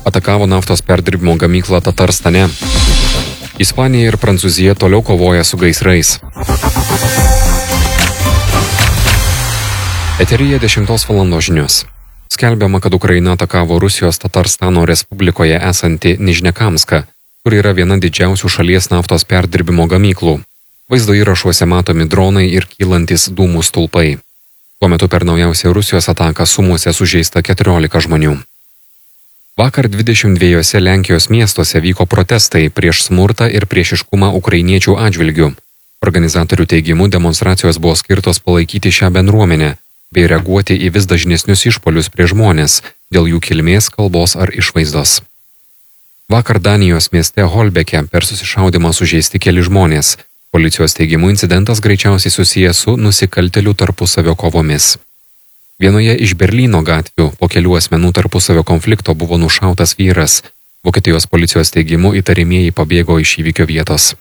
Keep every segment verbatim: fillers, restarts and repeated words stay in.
atakavo naftos perdirbimo gamyklą Tatarstane. Ispanija ir Prancūzija toliau kovoja su gaisrais. Eteryje dešimtos valandos žinios. Skelbiama, kad Ukraina atakavo Rusijos Tatarstano Respublikoje esantį Nižnekamską, kur yra viena didžiausių šalies naftos perdirbimo gamyklų. Vaizdo įrašuose matomi dronai ir kylantis dūmų stulpai. Tuo metu per naujausią Rusijos ataką Sumuose sužeista keturiolika žmonių. Vakar dvidešimt dviejuose Lenkijos miestuose vyko protestai prieš smurtą ir priešiškumą ukrainiečių atžvilgių. Organizatorių teigimu demonstracijos buvo skirtos palaikyti šią bendruomenę bei reaguoti į vis dažnesnius išpuolius prieš žmonės dėl jų kilmės, kalbos ar išvaizdos. Vakar Danijos mieste Holbeke per susišaudymą sužeisti keli žmonės. Policijos teigimu incidentas greičiausiai susijęs su nusikaltėlių tarpusavio kovomis. Vienoje iš Berlyno gatvių po kelių asmenų tarpusavio konflikto buvo nušautas vyras. Vokietijos policijos teigimu įtarimieji pabėgo iš įvykio vietos.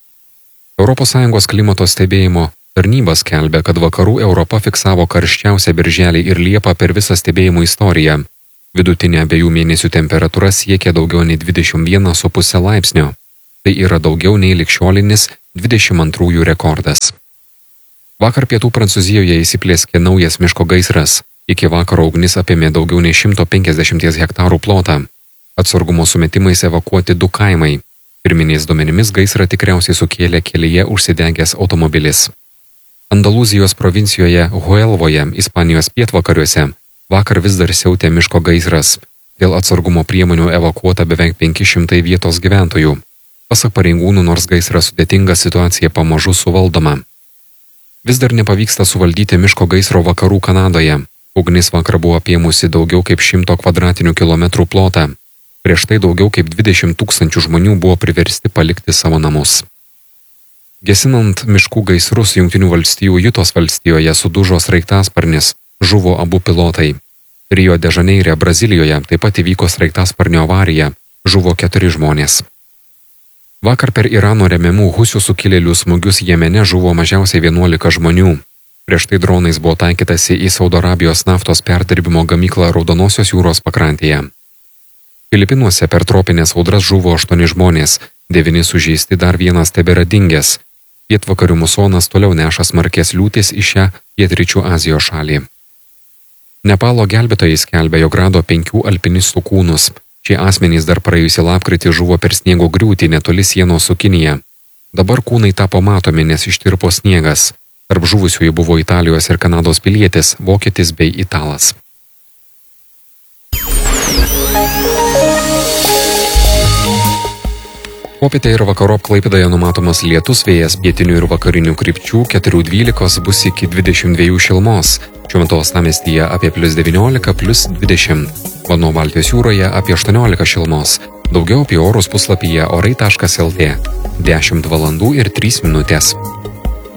Europos Sąjungos klimato stebėjimo tarnyba skelbia, kad vakarų Europa fiksavo karščiausią birželį ir liepą per visą stebėjimų istoriją. Vidutinė abiejų mėnesių temperatūra siekia daugiau nei dvidešimt vieną su puse laipsnio. Tai yra daugiau nei ligšiolinis dvidešimt antrųjų rekordas. Vakar pietų Prancūzijoje įsiplėskė naujas miško gaisras. Iki vakaro ugnis apėmė daugiau nei šimto penkiasdešimties hektarų plotą. Atsargumo sumetimais evakuoti du kaimai. Pirminiais duomenimis gaisrą tikriausiai sukėlė kelyje užsidegęs automobilis. Andalūzijos provincijoje Huelvoje, Ispanijos pietvakariuose, vakar vis dar siautė miško gaisras. Dėl atsargumo priemonių evakuota beveik penki šimtai vietos gyventojų. Pasak pareigūnų, nors gaisras sudėtinga, situacija pamažu suvaldoma. Vis dar nepavyksta suvaldyti miško gaisro vakarų Kanadoje. Ugnis vakar buvo apėmusi daugiau kaip šimto kvadratinių kilometrų plotą. Prieš tai daugiau kaip dvidešimt tūkstančių žmonių buvo priversti palikti savo namus. Gesinant miškų gaisrus Jungtinių valstijų Jutos valstijoje sudužo sraigtasparnis, žuvo abu pilotai. Rio de Žaneire, Brazilijoje taip pat įvyko sraigtasparnio avarija, žuvo keturi žmonės. Vakar per Irano remiamų husių sukilėlių smūgius Jemene žuvo mažiausiai vienuolika žmonių. Prieš tai dronais buvo taikytasi į Saudo Arabijos naftos perdirbimo gamyklą Raudonosios jūros pakrantėje. Filipinuose per tropinės audras žuvo aštuoni žmonės, devyni sužeisti, dar vienas tebėra dingęs. Pietvakarių musonas toliau neša smarkės liūtis į šią pietryčių Azijos šalį. Nepalo gelbėtojai skelbia, jog rado penkių alpinistų kūnus. Šie asmenys dar praėjusį lapkritį žuvo per sniego griūtį netoli sienos su Kinija. Dabar kūnai tapo matomi, nes ištirpo sniegas. Tarp žuvusiųjų buvo Italijos ir Kanados pilietis, vokietis bei italas. Popietę ir vakarop Klaipėdoje numatomas lietus, vėjas pietinių ir vakarinių krypčių keturių dvylikos bus iki dvidešimt dviejų šilumos. Šiuo metu uostamiestyje apie plius devyniolika, plius dvidešimt. Vanduo Baltijos jūroje apie aštuoniolika šilumos. Daugiau apie orus puslapyje orai taškas lt. dešimt valandų ir trys minutės.